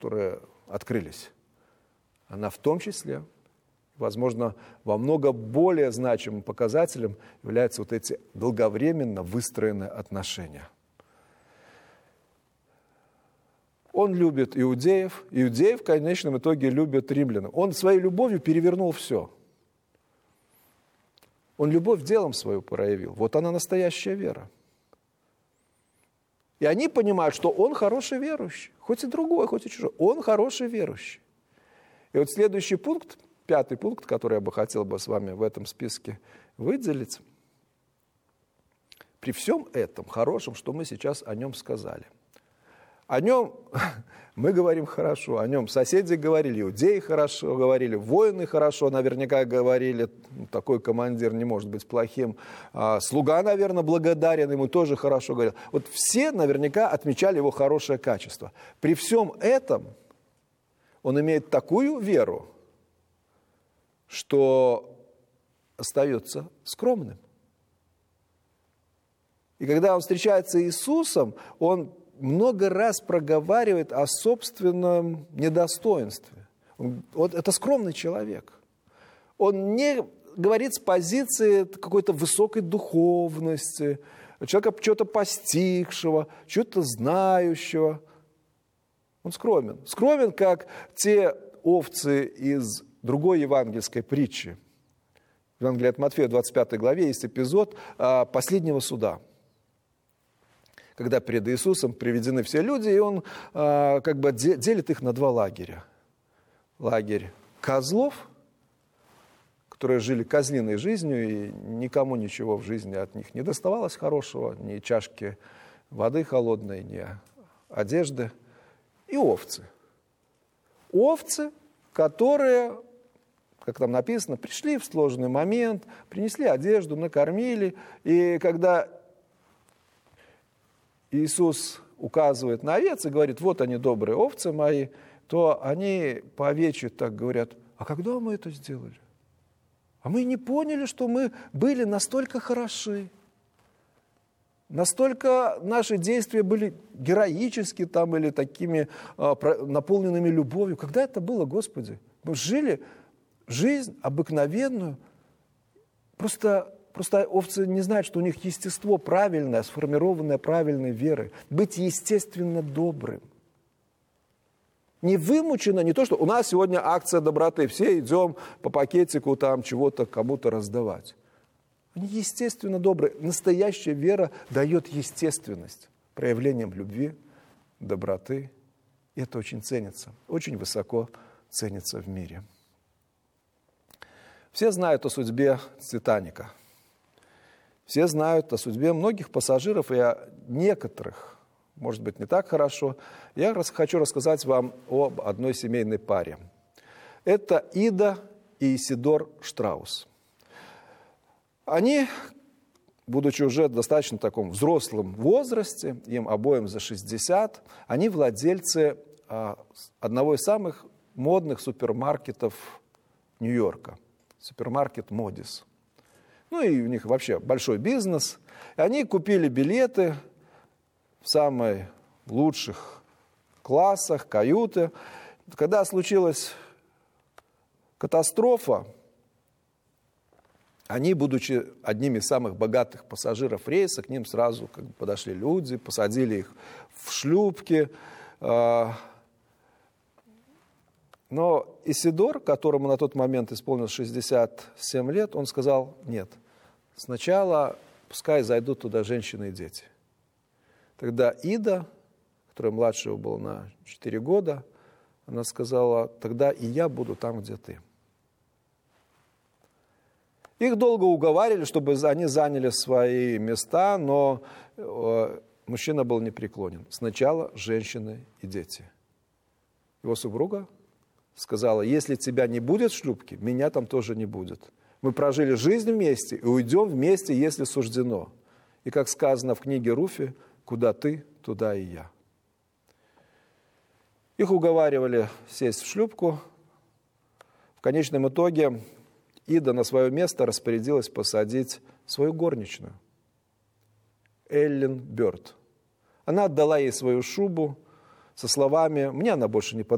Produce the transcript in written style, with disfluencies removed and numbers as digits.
которые открылись, она в том числе, возможно, во много более значимым показателем являются вот эти долговременно выстроенные отношения. Он любит иудеев, иудеи в конечном итоге любят римлян. Он своей любовью перевернул все. Он любовь делом свою проявил. Вот она настоящая вера. И они понимают, что он хороший верующий. Хоть и другой, хоть и чужой. Он хороший верующий. И вот следующий пункт, 5-й пункт, который я бы хотел бы с вами в этом списке выделить. При всем этом хорошем, что мы сейчас о нем сказали. О нем мы говорим хорошо, о нем соседи говорили, иудеи хорошо говорили, воины хорошо наверняка говорили, такой командир не может быть плохим, слуга, наверное, благодарен, ему тоже хорошо говорил. Вот все наверняка отмечали его хорошее качество. При всем этом он имеет такую веру, что остается скромным. И когда он встречается с Иисусом, он много раз проговаривает о собственном недостоинстве. Вот это скромный человек. Он не говорит с позиции какой-то высокой духовности, человека чего-то постигшего, чего-то знающего. Он скромен. Скромен, как те овцы из другой евангельской притчи. В Евангелии от Матфея, 25 главе, есть эпизод последнего суда, когда перед Иисусом приведены все люди, и он как бы делит их на два лагеря. Лагерь козлов, которые жили козлиной жизнью, и никому ничего в жизни от них не доставалось хорошего, ни чашки воды холодной, ни одежды, и овцы. Овцы, которые, как там написано, пришли в сложный момент, принесли одежду, накормили, и когда Иисус указывает на овец и говорит, вот они, добрые овцы мои, то они по овечьи так говорят, а когда мы это сделали? А мы не поняли, что мы были настолько хороши, настолько наши действия были героически там или такими наполненными любовью. Когда это было, Господи? Мы жили жизнь обыкновенную, Просто овцы не знают, что у них естество правильное, сформированное правильной верой. Быть естественно добрым. Не вымучено, не то, что у нас сегодня акция доброты, все идем по пакетику там чего-то кому-то раздавать. Они естественно добрые. Настоящая вера дает естественность проявлением любви, доброты. И это очень ценится, очень высоко ценится в мире. Все знают о судьбе «Титаника». Все знают о судьбе многих пассажиров и о некоторых, может быть, не так хорошо. Я хочу рассказать вам об одной семейной паре. Это Ида и Исидор Штраус. Они, будучи уже в достаточно таком взрослом возрасте, им обоим за 60, они владельцы одного из самых модных супермаркетов Нью-Йорка. Супермаркет «Модис». Ну и у них вообще большой бизнес. И они купили билеты в самых лучших классах, каюты. Когда случилась катастрофа, они, будучи одними из самых богатых пассажиров рейса, к ним сразу подошли люди, посадили их в шлюпки. Но Исидор, которому на тот момент исполнилось 67 лет, он сказал, нет, сначала пускай зайдут туда женщины и дети. Тогда Ида, которая младше его была на 4 года, она сказала, тогда и я буду там, где ты. Их долго уговаривали, чтобы они заняли свои места, но мужчина был непреклонен. Сначала женщины и дети. Его супруга сказала, если тебя не будет в шлюпке, меня там тоже не будет. Мы прожили жизнь вместе и уйдем вместе, если суждено. И как сказано в книге Руфи, куда ты, туда и я. Их уговаривали сесть в шлюпку. В конечном итоге Ида на свое место распорядилась посадить свою горничную, Эллен Бёрд. Она отдала ей свою шубу со словами, мне она больше не понравилась.